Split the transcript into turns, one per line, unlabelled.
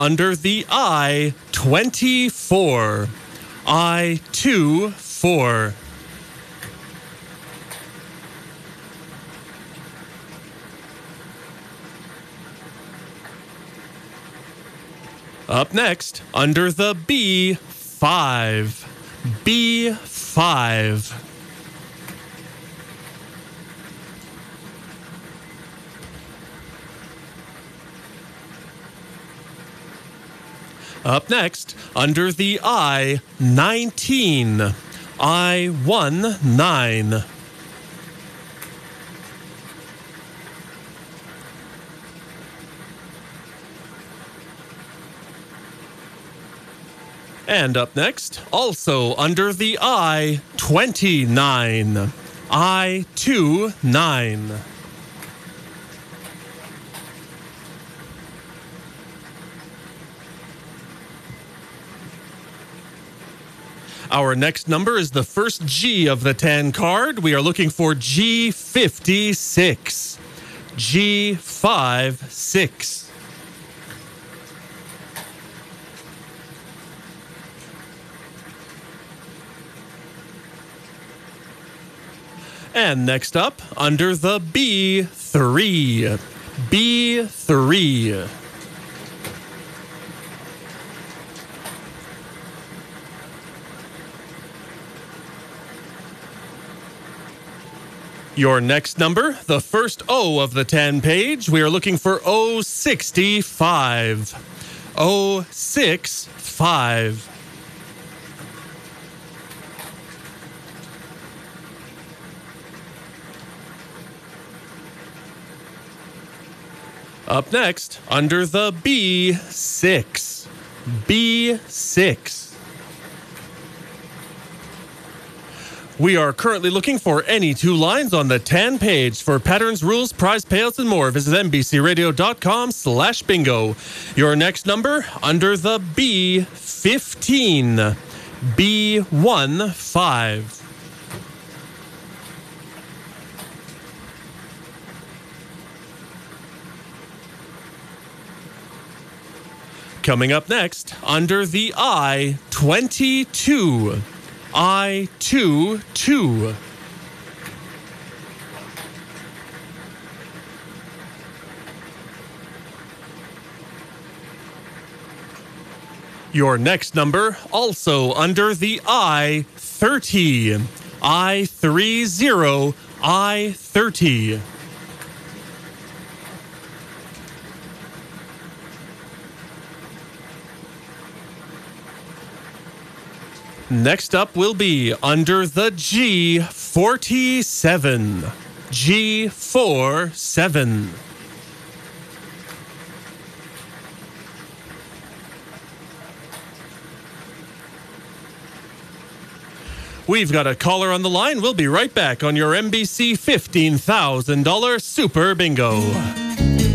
under the I, 24. I-2-4. Up next, under the B, 5. B5. Up next, under the I, 19. I-1-9. And up next, also under the I, 29. I-2-9. Our next number is the first G of the 10 card. We are looking for G56. G56. And next up, under the B3. B3. Your next number, the first O of the 10 page. We are looking for O65. O65. Up next, under the B6. B6. We are currently looking for any two lines on the 10 page. For patterns, rules, prize payouts, and more, visit NBCRadio.com/bingo. Your next number, under the B15. B15. Coming up next, under the I-22. I-2-2. Your next number, also under the I-30. I-30. I-30. Next up will be under the G47. G47. We've got a caller on the line. We'll be right back on your NBC $15,000 Super Bingo.